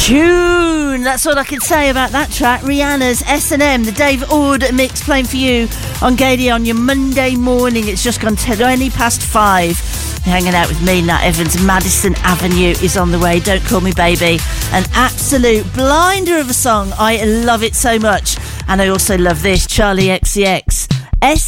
tune. That's all I can say about that track. Rihanna's S&M, the Dave Ord mix, playing for you on Gady on your Monday morning. It's just gone 20 past 5. You're hanging out with me, Nat Evans. Madison Avenue is on the way. Don't Call Me Baby. An absolute blinder of a song. I love it so much. And I also love this, Charlie XCX.